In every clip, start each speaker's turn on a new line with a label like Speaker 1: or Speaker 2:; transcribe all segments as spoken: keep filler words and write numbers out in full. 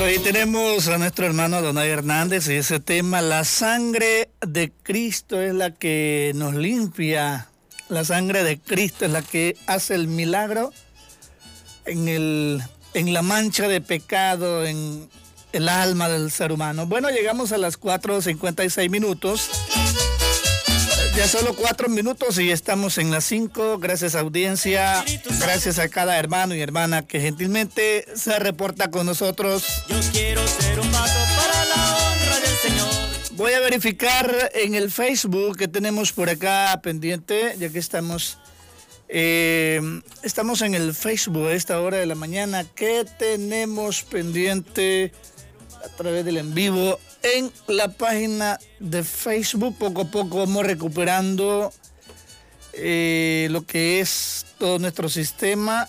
Speaker 1: Hoy tenemos a nuestro hermano Donay Hernández y ese tema, la sangre de Cristo es la que nos limpia, la sangre de Cristo es la que hace el milagro en, el, en la mancha de pecado, en el alma del ser humano. Bueno, llegamos a las cuatro cincuenta y seis minutos. Ya solo cuatro minutos y estamos en las cinco. Gracias audiencia, gracias a cada hermano y hermana que gentilmente se reporta con nosotros. Yo quiero ser un paso para la honra del Señor. Voy a verificar en el Facebook que tenemos por acá pendiente, ya que estamos, eh, estamos en el Facebook a esta hora de la mañana. ¿Qué tenemos pendiente a través del en vivo? En la página de Facebook, poco a poco vamos recuperando eh, lo que es todo nuestro sistema.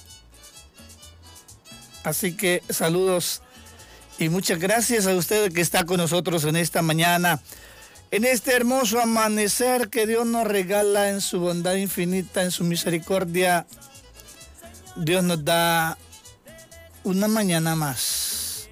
Speaker 1: Así que saludos y muchas gracias a usted que está con nosotros en esta mañana, en este hermoso amanecer que Dios nos regala en su bondad infinita, en su misericordia. Dios nos da una mañana más.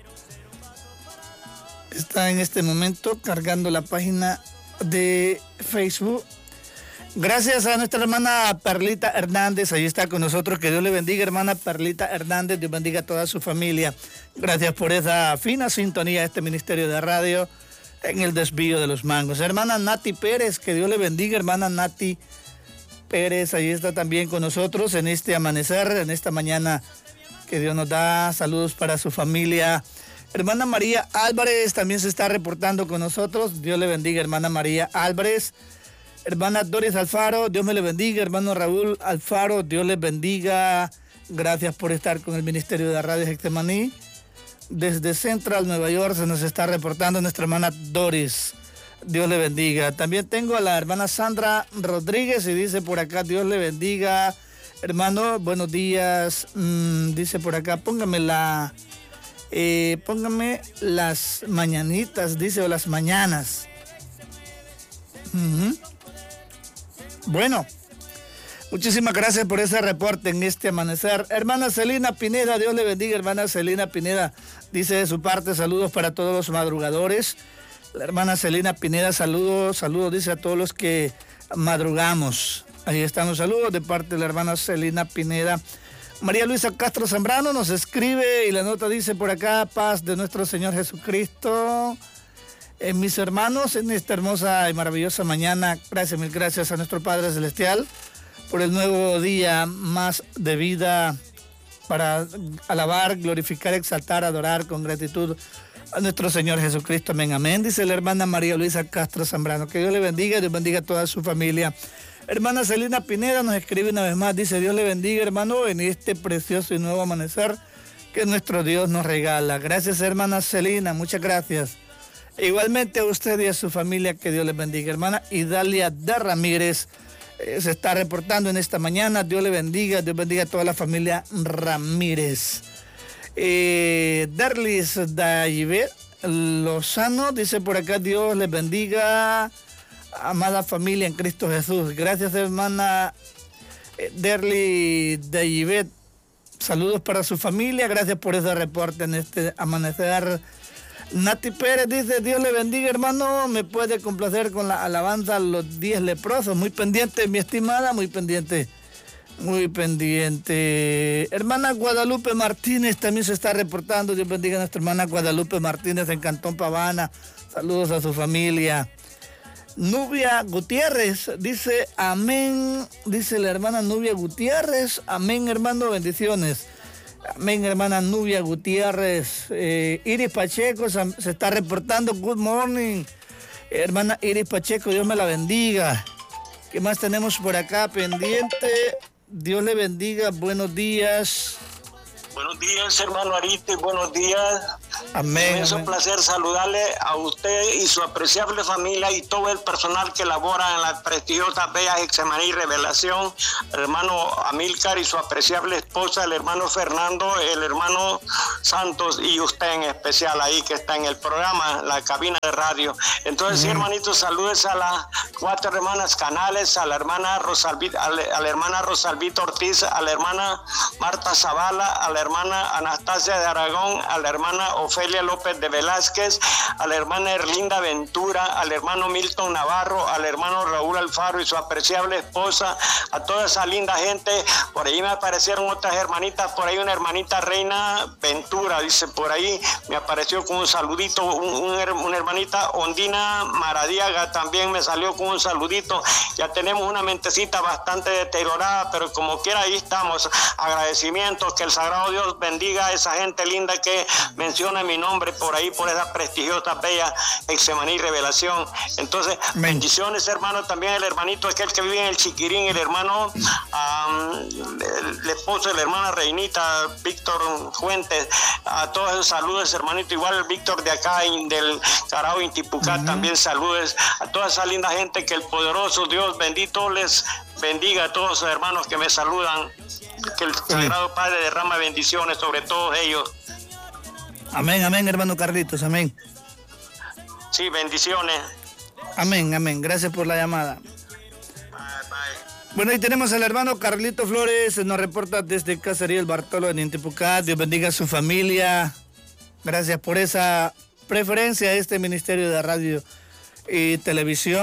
Speaker 1: Está en este momento cargando la página de Facebook. Gracias a nuestra hermana Perlita Hernández, ahí está con nosotros. Que Dios le bendiga, hermana Perlita Hernández. Dios bendiga a toda su familia. Gracias por esa fina sintonía a este ministerio de radio en el desvío de los mangos. Hermana Nati Pérez, que Dios le bendiga, hermana Nati Pérez, ahí está también con nosotros en este amanecer, en esta mañana que Dios nos da. Saludos para su familia. Hermana María Álvarez también se está reportando con nosotros. Dios le bendiga, hermana María Álvarez. Hermana Doris Alfaro, Dios me le bendiga. Hermano Raúl Alfaro, Dios les bendiga. Gracias por estar con el Ministerio de Radio Getsemaní. Desde Central, Nueva York, se nos está reportando nuestra hermana Doris. Dios le bendiga. También tengo a la hermana Sandra Rodríguez y dice por acá, Dios le bendiga. Hermano, buenos días. Mm, dice por acá, póngame la... Eh, póngame las mañanitas, dice, o las mañanas. Uh-huh. Bueno, muchísimas gracias por ese reporte en este amanecer. Hermana Celina Pineda, Dios le bendiga, hermana Celina Pineda. Dice de su parte, saludos para todos los madrugadores. La hermana Celina Pineda, saludos, saludos, dice a todos los que madrugamos. Ahí están los saludos de parte de la hermana Celina Pineda. María Luisa Castro Zambrano nos escribe y la nota dice por acá, paz de nuestro Señor Jesucristo. Eh, mis hermanos, en esta hermosa y maravillosa mañana, gracias, mil gracias a nuestro Padre Celestial por el nuevo día más de vida para alabar, glorificar, exaltar, adorar con gratitud a nuestro Señor Jesucristo. Amén, amén. Dice la hermana María Luisa Castro Zambrano. Que Dios le bendiga, Dios bendiga a toda su familia. Hermana Celina Pineda nos escribe una vez más, dice, Dios le bendiga, hermano, en este precioso y nuevo amanecer que nuestro Dios nos regala. Gracias, hermana Celina, muchas gracias. E igualmente a usted y a su familia, que Dios les bendiga. Hermana Idalia de Ramírez eh, se está reportando en esta mañana. Dios le bendiga, Dios bendiga a toda la familia Ramírez. Eh, Derlis Dayivet Lozano dice por acá, Dios les bendiga, amada familia en Cristo Jesús. Gracias, hermana eh, Derly Dayivet. Saludos para su familia. Gracias por ese reporte en este amanecer. Nati Pérez dice, Dios le bendiga, hermano. Me puede complacer con la alabanza a los diez leprosos. Muy pendiente, mi estimada, muy pendiente. Muy pendiente. Hermana Guadalupe Martínez también se está reportando. Dios bendiga a nuestra hermana Guadalupe Martínez en Cantón Pavana. Saludos a su familia. Nubia Gutiérrez dice, amén. Dice la hermana Nubia Gutiérrez. Amén, hermano, bendiciones. Amén, hermana Nubia Gutiérrez. Eh, Iris Pacheco se, se está reportando. Good morning. Eh, hermana Iris Pacheco, Dios me la bendiga. ¿Qué más tenemos por acá pendiente? Dios le bendiga, buenos días.
Speaker 2: Buenos días, hermano Ariste, buenos días.
Speaker 1: Amén.
Speaker 2: Es un placer saludarle a usted y su apreciable familia y todo el personal que labora en la prestigiosa Bella Getsemaní Revelación, el hermano Amílcar y su apreciable esposa, el hermano Fernando, el hermano Santos y usted en especial ahí que está en el programa, la cabina de radio. Entonces, mm. sí, hermanito, saludes a las cuatro hermanas Canales, a la hermana Rosalvita, a la, a la hermana Rosalvita Ortiz, a la hermana Marta Zavala, a la hermana Anastasia de Aragón, a la hermana Ofelia Ofelia López de Velázquez, a la hermana Erlinda Ventura, al hermano Milton Navarro, al hermano Raúl Alfaro y su apreciable esposa, a toda esa linda gente. Por ahí me aparecieron otras hermanitas, por ahí una hermanita Reina Ventura, dice por ahí, me apareció con un saludito, un, un, una hermanita Ondina Maradiaga también me salió con un saludito. Ya tenemos una mentecita bastante deteriorada, pero como quiera ahí estamos. Agradecimientos, que el Sagrado Dios bendiga a esa gente linda que menciona mi nombre por ahí, por esa prestigiosa, bella Exemaní Revelación. Entonces, Amén. Bendiciones, hermano, también el hermanito aquel que vive en el Chiquirín, el hermano, um, el, el esposo de la hermana Reinita, Víctor Fuentes, a todos esos saludos, hermanito, igual el Víctor de acá, del Carao Intipucá, uh-huh. también saludos a toda esa linda gente, que el poderoso Dios bendito les bendiga a todos los hermanos que me saludan, que el Sagrado Padre derrama bendiciones sobre todos ellos.
Speaker 1: Amén, amén, hermano Carlitos, amén.
Speaker 2: Sí, bendiciones.
Speaker 1: Amén, amén, gracias por la llamada.
Speaker 2: Bye, bye.
Speaker 1: Bueno, ahí tenemos al hermano Carlito Flores, nos reporta desde Casería El Bartolo en Intipucá. Dios bendiga a su familia. Gracias por esa preferencia a este Ministerio de Radio y Televisión.